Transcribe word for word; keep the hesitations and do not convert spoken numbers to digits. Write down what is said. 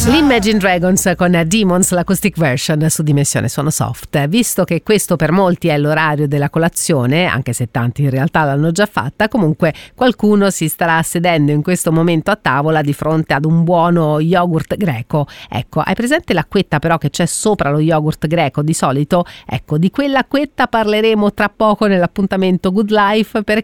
L'Imagine Dragons con Demons, l'acoustic version su Dimensione Suono Soft. Visto che questo per molti è l'orario della colazione, anche se tanti in realtà l'hanno già fatta, comunque qualcuno si starà sedendo in questo momento a tavola di fronte ad un buono yogurt greco. Ecco, hai presente l'acquetta però che c'è sopra lo yogurt greco di solito? Ecco, di quell'acquetta parleremo tra poco nell'appuntamento Good Life, perché